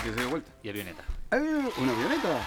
que se dio vuelta. Y avioneta. ¿Una avioneta?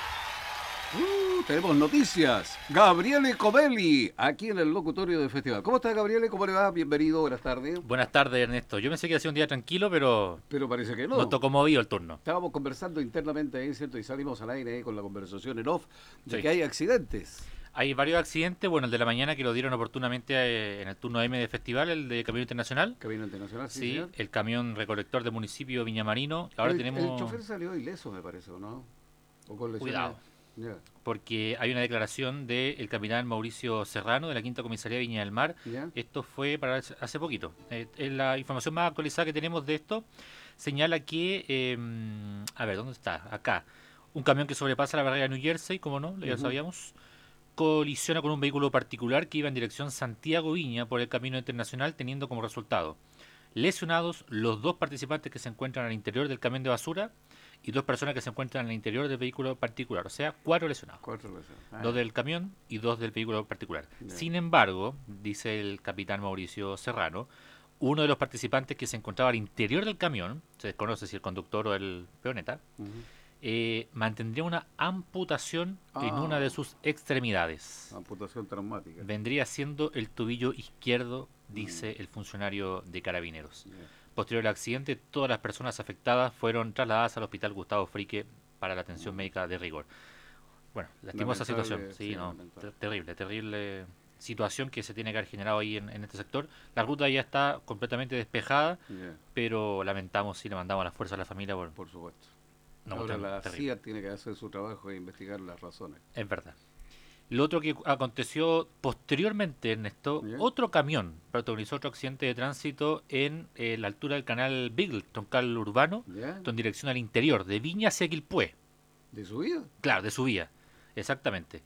Tenemos noticias. Gabriele Comelli, aquí en el locutorio del festival. ¿Cómo está, Gabriele? ¿Cómo le va? Bienvenido, buenas tardes. Buenas tardes, Ernesto. Yo pensé que iba a ser un día tranquilo, pero Parece que no. nos tocó movido el turno. Estábamos conversando internamente ahí, ¿cierto? Y salimos al aire ahí con la conversación en off de Sí. que hay accidentes. Hay varios accidentes. Bueno, el de la mañana que lo dieron oportunamente en el turno M de festival, el de Camión Internacional. Camino Internacional, sí, Sí, señor. el camión recolector del municipio de Viñamarino. Ahora el tenemos... chofer salió ileso, me parece, ¿o no? O con lesiones. Cuidado. Ya. Porque hay una declaración del capitán Mauricio Serrano de la Quinta Comisaría de Viña del Mar. ¿Ya? Esto fue para hace poquito. La información más actualizada que tenemos de esto señala que, a ver, ¿dónde está? Acá. Un camión que sobrepasa la barrera de New Jersey, como no, ya lo sabíamos, colisiona con un vehículo particular que iba en dirección Santiago-Viña por el camino internacional, teniendo como resultado lesionados los dos participantes que se encuentran al interior del camión de basura y dos personas que se encuentran al interior del vehículo particular. O sea, 4 lesionados. 4 veces. Dos del camión y dos del vehículo particular. Ya. Sin embargo, dice el capitán Mauricio Serrano, uno de los participantes que se encontraba al interior del camión, se desconoce si el conductor o el peoneta, mantendría una amputación en una de sus extremidades. Amputación traumática. Vendría siendo el tobillo izquierdo, dice el funcionario de Carabineros. Ya. Posterior al accidente, todas las personas afectadas fueron trasladadas al hospital Gustavo Frique para la atención médica de rigor. Bueno, lastimosa Lamentable, situación, sí, no, lamentable. terrible situación que se tiene que haber generado ahí en este sector. La ruta ya está completamente despejada, Ya, pero lamentamos y le mandamos a la fuerza a la familia por supuesto. no, Ahora la terrible. CIA tiene que hacer su trabajo e investigar las razones. Es verdad. Lo otro que aconteció posteriormente, Ernesto, ¿Ya? otro camión protagonizó otro accidente de tránsito en la altura del canal Beagle, troncal urbano, ¿Ya? en dirección al interior, de Viña hacia Quilpué. ¿De su vida? Claro, de subida, exactamente.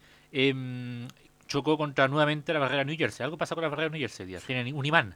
Chocó contra nuevamente la barrera New Jersey. Algo pasa con la barrera New Jersey, día. Tienen un imán.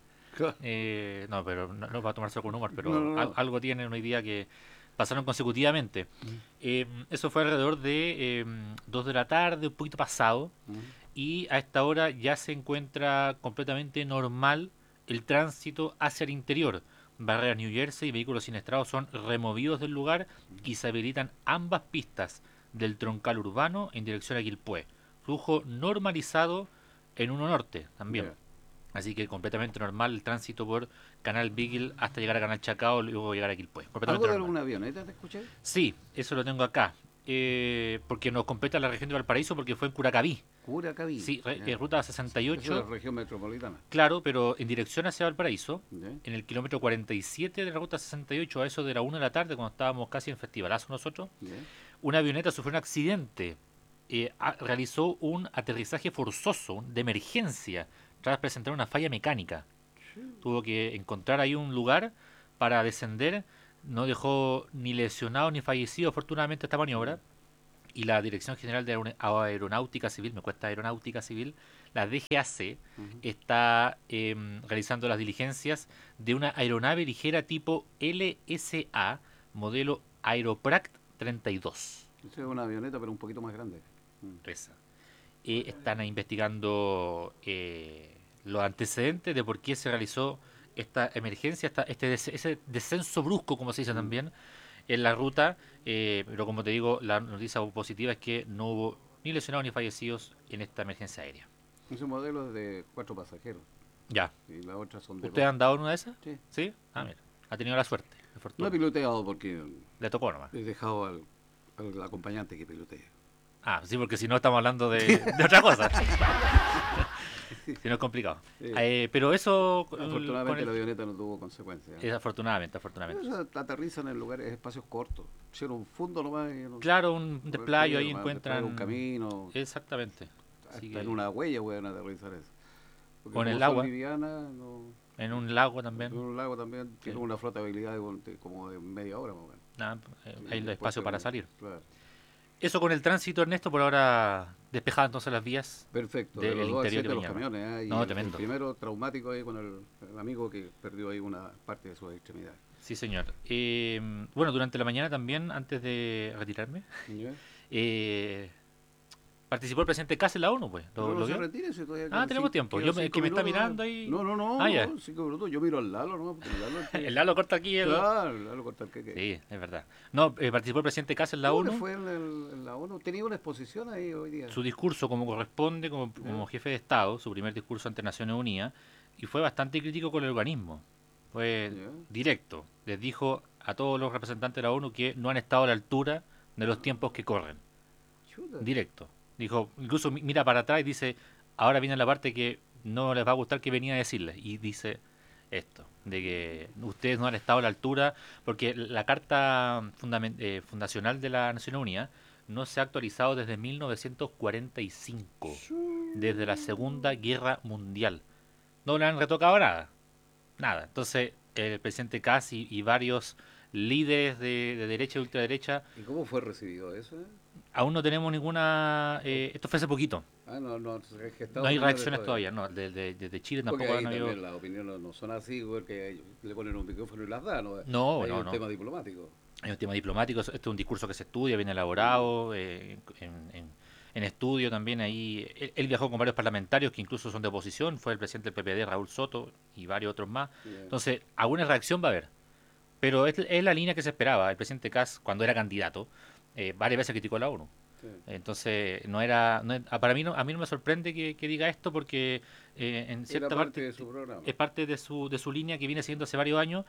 No, pero no va a tomarse con humor, pero No. algo tienen hoy día que pasaron consecutivamente. Eso fue alrededor de 2 de la tarde, un poquito pasado, y a esta hora ya se encuentra completamente normal el tránsito hacia el interior. Barreras New Jersey y vehículos siniestrados son removidos del lugar y se habilitan ambas pistas del troncal urbano en dirección a Quilpué. Flujo normalizado en 1 Norte también. Ya. Así que completamente normal el tránsito por Canal Beagle hasta llegar a Canal Chacao y luego llegar a Quilpué. ¿Algo Completamente de normal. alguna avioneta te escuché? Sí, eso lo tengo acá. Porque nos completa la región de Valparaíso porque fue en Curacaví. Curacaví. Sí, Ya. ruta Esa es la 68. región metropolitana. Claro, pero en dirección hacia Valparaíso, ¿Ya? en el kilómetro 47 de la ruta 68, a eso de la 1 de la tarde, cuando estábamos casi en festivalazo nosotros, ¿Ya? una avioneta sufrió un accidente. Realizó un aterrizaje forzoso, de emergencia, tras presentar una falla mecánica. Tuvo que encontrar ahí un lugar para descender. No dejó ni lesionado ni fallecido, afortunadamente, esta maniobra. Y la Dirección General de Aeronáutica Civil, me cuesta Aeronáutica Civil, la DGAC, está realizando las diligencias de una aeronave ligera tipo LSA, modelo Aeropract 32. Esa es una avioneta, pero un poquito más grande. Esa. Están investigando los antecedentes de por qué se realizó esta emergencia, ese descenso brusco, como se dice también, en la ruta. Pero como te digo, la noticia positiva es que no hubo ni lesionados ni fallecidos en esta emergencia aérea. Ese modelo es de 4 pasajeros Ya. y las otras son de ¿Ustedes han dado en una de esas? Sí. ¿Sí? Ah, mira. Ha tenido la suerte, la No fortuna. he piloteado porque Le tocó nomás. he dejado al acompañante que pilotee. Ah, sí, porque si no estamos hablando de otra cosa. Si no es complicado. Sí. Pero eso... Afortunadamente la avioneta no tuvo consecuencias. Afortunadamente. Ellos aterrizan en lugares, espacios cortos. Hicieron un fondo nomás. Y no, Claro, un desplayo ahí encuentran... un camino. Exactamente. Hasta Así que- en una huella pueden aterrizar eso. Porque O en como el son agua. livianas, no, En un lago en también. un lago también tiene una flotabilidad como de media hora más o menos. Nada, Y hay después espacio para salir. Claro. Eso con el tránsito, Ernesto, por ahora despejada entonces las vías. Perfecto. Del De los dos interior accidentes de de los Viña. camiones. Y No, el tremendo. primero traumático ahí con el amigo que perdió ahí una parte de sus extremidades. Sí, señor. Bueno, durante la mañana también, antes de retirarme, ¿Ya? eh, participó el presidente Kass en la ONU, pues. No, no ¿Lo se vio? retire si todavía Ah, tenemos tiempo. Yo que me está mirando ahí. No, Ah, ya. 5 minutos. Yo miro al Lalo, ¿no? Porque el Lalo es El Lalo corta aquí el... Claro, el Lalo corta el que. Sí, es verdad. No, participó el presidente Kass en la ¿Cómo le ONU. fue en la ONU? Tenía una exposición ahí hoy día. Su discurso, como corresponde, como jefe de Estado, su primer discurso ante Naciones Unidas, y fue bastante crítico con el organismo. Fue Ya. directo. Les dijo a todos los representantes de la ONU que no han estado a la altura de los tiempos que corren. Chuta. Directo. Dijo, incluso mira para atrás y dice, ahora viene la parte que no les va a gustar que venía a decirles. Y dice esto, de que ustedes no han estado a la altura, porque la carta fundacional de la Naciones Unidas no se ha actualizado desde 1945, desde la Segunda Guerra Mundial. No le han retocado nada. Nada. Entonces, el presidente Kass y varios líderes de derecha y ultraderecha, ¿Y cómo fue recibido eso? aún no tenemos ninguna... esto fue hace poquito. No, es que No hay reacciones todavía. No, desde Chile Porque tampoco ahí han habido... también las opiniones no son así, porque le ponen un micrófono y las dan. ¿No? No, Hay no, un no. tema diplomático. Hay un tema diplomático, este es un discurso que se estudia, bien elaborado, en estudio también ahí. Él viajó con varios parlamentarios que incluso son de oposición, fue el presidente del PPD, Raúl Soto, y varios otros más. Bien. Entonces, alguna reacción va a haber. Pero es la línea que se esperaba. El presidente Kass, cuando era candidato, varias veces criticó a la ONU. Sí. Entonces, para mí a mí no me sorprende que diga esto porque en Era cierta parte parte de su programa. es parte de su línea que viene siguiendo hace varios años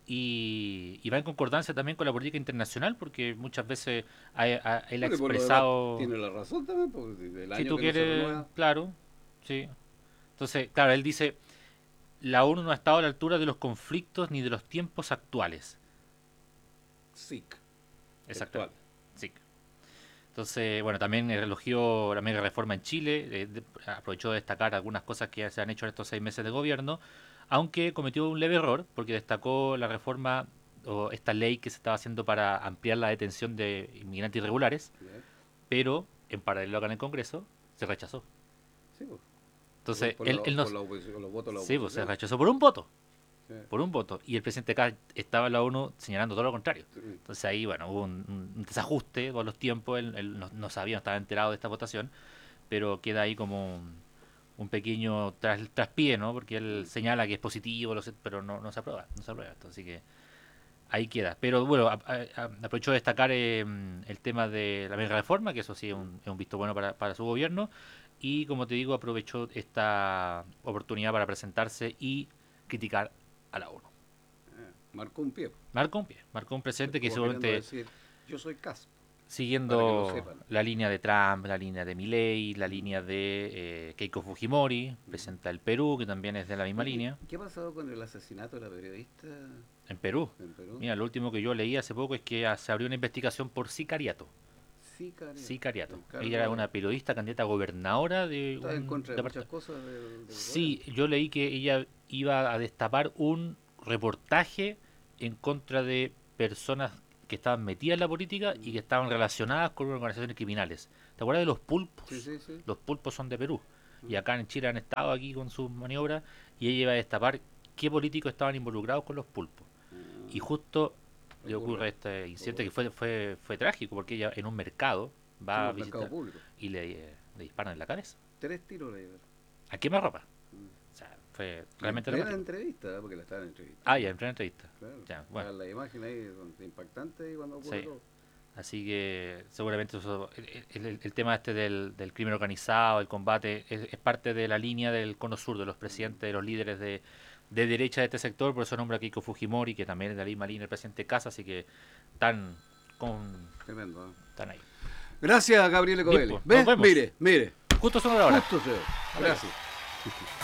y va en concordancia también con la política internacional porque muchas veces él ha Bueno, y por lo demás, expresado, tiene la razón también, porque el si año tú que no se quieres, renueva. claro, sí. Entonces, claro, él dice, la ONU no ha estado a la altura de los conflictos ni de los tiempos actuales. SIC. Exacto. Actual. Sí. Entonces, bueno, también elogió la mega reforma en Chile, aprovechó de destacar algunas cosas que se han hecho en estos 6 meses de gobierno, aunque cometió un leve error, porque destacó la reforma o esta ley que se estaba haciendo para ampliar la detención de inmigrantes irregulares, Bien. pero en paralelo acá en el Congreso se rechazó. Sí, pues. Entonces, por él no... por la oposición, los votos de la Sí, pues se oposición. rechazó por un voto, Sí. por un voto. Y el presidente Kass estaba en la ONU señalando todo lo contrario. Sí. Entonces ahí, bueno, hubo un desajuste con los tiempos, él no sabía, no estaba enterado de esta votación, pero queda ahí como un pequeño traspié, ¿no? Porque él señala que es positivo, pero no se aprueba, no se aprueba. Así que ahí queda. Pero bueno, aprovecho de destacar el tema de la mega reforma, que eso sí es un visto bueno para su gobierno, y como te digo, aprovechó esta oportunidad para presentarse y criticar a la ONU. Marcó un pie. Marcó un presidente que Como queriendo seguramente decir, yo soy Cas. Para que siguiendo lo sepan. la línea de Trump, la línea de Milei, la línea de Keiko Fujimori, presidenta del Perú, que también es de la misma línea. ¿Qué ha pasado con el asesinato de la periodista En Perú. en Perú? Mira, lo último que yo leí hace poco es que se abrió una investigación por sicariato. Sicariato. Encargo Ella era de- una periodista candidata a gobernadora de Está en un contra de departamento. muchas cosas del Sí, yo leí que ella iba a destapar un reportaje en contra de personas que estaban metidas en la política y que estaban relacionadas con organizaciones criminales. ¿Te acuerdas de los pulpos? gobierno. Sí. Los pulpos son de Perú. Y acá en Chile han estado aquí con sus maniobras y ella iba a destapar qué políticos estaban involucrados con los pulpos. Y justo le ocurre este incidente que fue trágico porque ella en un mercado va a Sí, mercado visitar público. y le disparan en la cabeza. 3 tiros le dieron. ¿A quemarropa? Mm. O sea, fue Y realmente en plena dramático. entrevista, porque la estaban entrevistando. Ah, ya, en plena entrevista. Claro. Ya, bueno. La imagen ahí son impactantes y cuando ocurre Sí. todo. Así que seguramente el tema este del crimen organizado, el combate, es parte de la línea del cono sur, de los presidentes, de los líderes de derecha de este sector, por eso nombra a Keiko Fujimori, que también es de la misma línea del presidente Casa, así que están Tremendo. están ahí. Gracias, Gabriele Covelli. Bien, pues, ¿Ves? nos vemos. Mire. Justo son ahora. Justo se ve. Gracias.